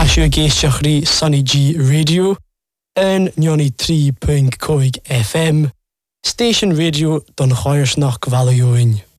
Táisiú géisteachrí Sunny G Radio an 93.5 FM, Station Radio don Cháirsnach Bhaile Uainn.